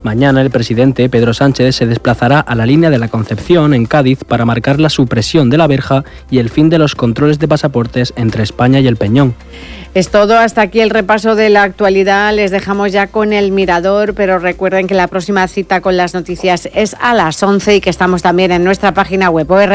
Mañana el presidente Pedro Sánchez se desplazará a la línea de la Concepción, en Cádiz, para marcar la supresión de la verja y el fin de los controles de pasaportes entre España y el Peñón. Es todo, hasta aquí el repaso de la actualidad. Les dejamos ya con El Mirador, pero recuerden que la próxima cita con las noticias es a las 11 y que estamos también en nuestra página web